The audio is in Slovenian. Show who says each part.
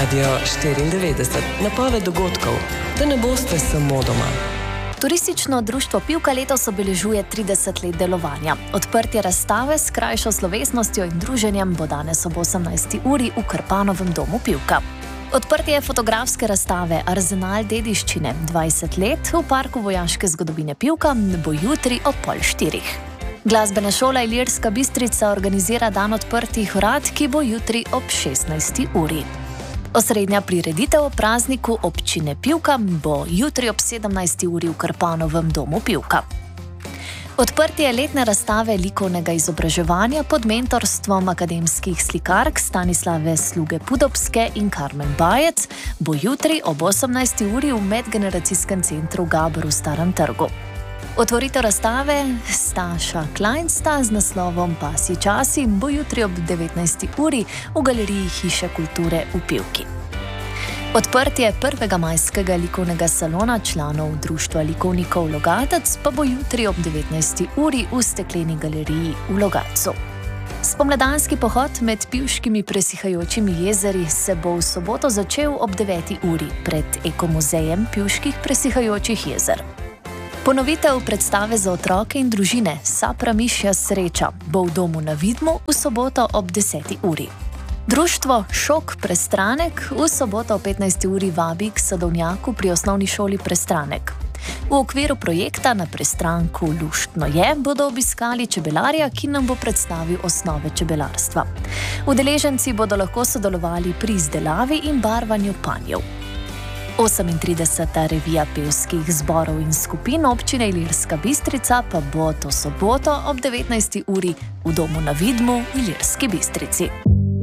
Speaker 1: Radio 94, napoved dogodkov, da ne boste samo doma.
Speaker 2: Turistično društvo Pivka letos obeležuje 30 let delovanja. Odprtje razstave s krajšo slovesnostjo in druženjem bo danes ob 18. uri v Krpanovem domu Pivka. Odprtje fotografske razstave Arzenal dediščine 20 let v Parku vojaške zgodovine Pivka bo jutri ob 3:30. Glasbena šola Ilirska Bistrica organizira dan odprtih vrat, ki bo jutri ob 16. uri. Osrednja prireditev o prazniku občine Pivka bo jutri ob 17. uri v Krpanovem domu Pivka. Odprtje letne razstave likovnega izobraževanja pod mentorstvom akademskih slikark Stanislave Sluge-Pudobske in Karmen Bajec bo jutri ob 18. uri v medgeneracijskem centru Gabor v Starem trgu. Otvoritev razstave Staša Kleinsta z naslovom Pasji časi bo jutri ob 19. uri v galeriji Hiše kulture v Pivki. Odprtje prvega majskega likovnega salona članov Društva likovnikov Logatec pa bo jutri ob 19. uri v stekleni galeriji v Logatcu. Spomladanski pohod med pivškimi presihajočimi jezeri se bo v soboto začel ob 9. uri pred Ekomuzejem pivških presihajočih jezer. Ponovitev predstave za otroke in družine Sapra mišja sreča bo v domu na Vidmu v soboto ob 10. uri. Društvo Šok Prestranek v soboto ob 15. uri vabi k sadovnjaku pri osnovni šoli Prestranek. V okviru projekta Na prestranku luštno je bodo obiskali čebelarja, ki nam bo predstavil osnove čebelarstva. Udeleženci bodo lahko sodelovali pri izdelavi in barvanju panjev. 38. revija pevskih zborov in skupin občine Ilirska Bistrica pa bo to soboto ob 19. uri v domu na Vidmu v Ilirski Bistrici.